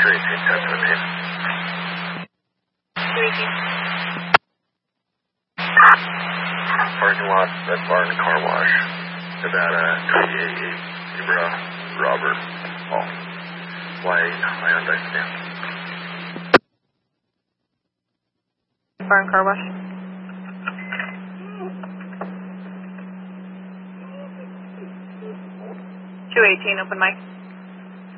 218, 1017. Parking lot, Red Barn Car Wash, Nevada 388, Ibra, Robert, Paul. White, Hyundai Sedan. Barn Car Wash. 218, open mic.